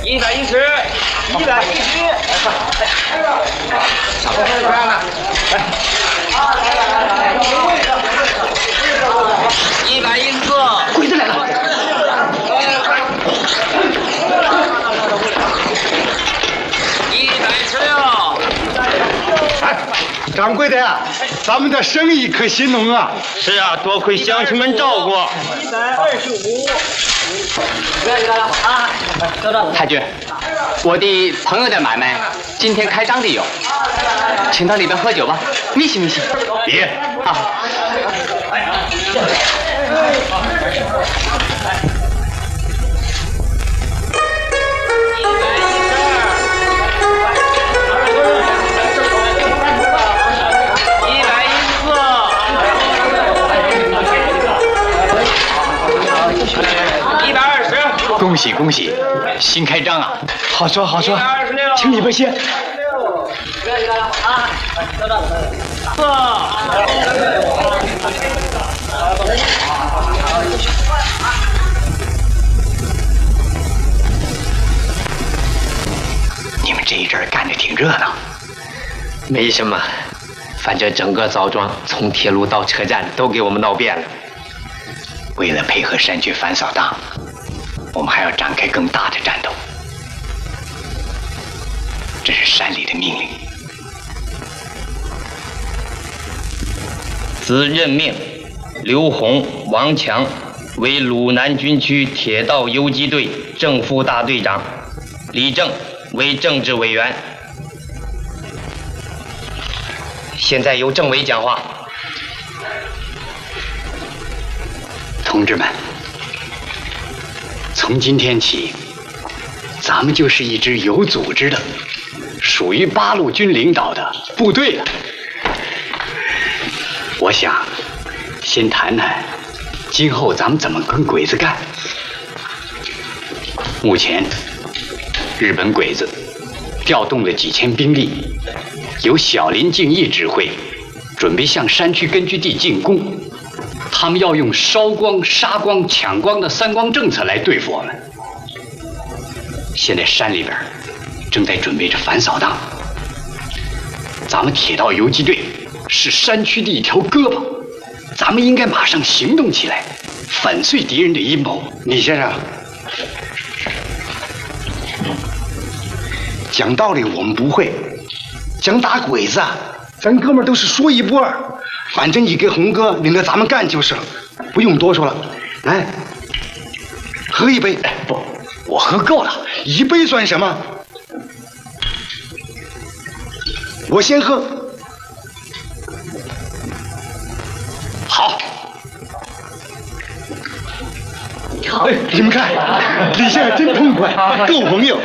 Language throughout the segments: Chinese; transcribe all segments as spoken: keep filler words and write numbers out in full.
一百一十，一百一十，上来了，一百一十四， 鬼子来了！ 一百十六。 哎，掌柜的呀，咱们的生意可兴隆啊！ 是啊，多亏乡亲们照顾。 一百二十五。不要去了啊！收到。 太君，我的朋友的买卖今天开张的有，请到里边喝酒吧，密西密西。 别啊。 恭喜恭喜，新开张啊！ 好说好说，请你们先。 不要去了啊！收到。 你们这一阵干得挺热闹。 没什么，反正整个枣庄从铁路到车站都给我们闹遍了。 为了配合山区反扫荡，我们还要展开更大的战斗，这是山里的命令。 自任命刘洪、王强为鲁南军区铁道游击队正副大队长，李正为政治委员。现在由政委讲话。 同志们，从今天起，咱们就是一支有组织的、属于八路军领导的部队了。我想先谈谈今后咱们怎么跟鬼子干。目前，日本鬼子调动了几千兵力，由小林敬义指挥，准备向山区根据地进攻。他们要用烧光、杀光、抢光的三光政策来对付我们。现在山里边正在准备着反扫荡，咱们铁道游击队是山区的一条胳膊，咱们应该马上行动起来，粉碎敌人的阴谋。 李先生，讲道理我们不会，讲打鬼子啊，咱哥们儿都是说一不二。反正你给红哥领着咱们干就是了，不用多说了。来，喝一杯。 不，我喝够了， 一杯算什么？我先喝。 好。 哎，你们看，李先生真痛快，够朋友。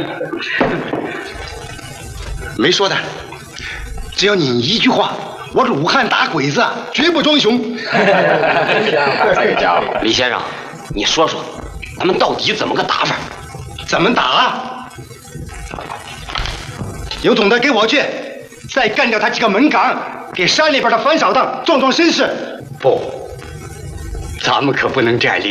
没说的，只要你一句话。我鲁汉打鬼子，绝不装熊。 这个家伙，李先生，你说说，咱们到底怎么个打法？ 怎么打？有种的给我去，再干掉他几个门岗，给山里边的反扫荡壮壮声势。 不，咱们可不能这样领。